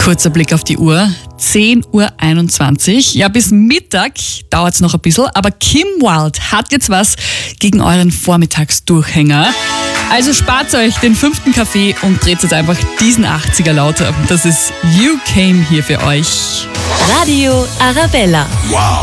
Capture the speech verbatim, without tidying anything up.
Kurzer Blick auf die Uhr. zehn Uhr einundzwanzig. Ja, bis Mittag dauert es noch ein bisschen, aber Kim Wilde hat jetzt was gegen euren Vormittagsdurchhänger. Also spart euch den fünften Kaffee und dreht jetzt einfach diesen achtziger lauter. Das ist You Came hier für euch. Radio Arabella. Wow.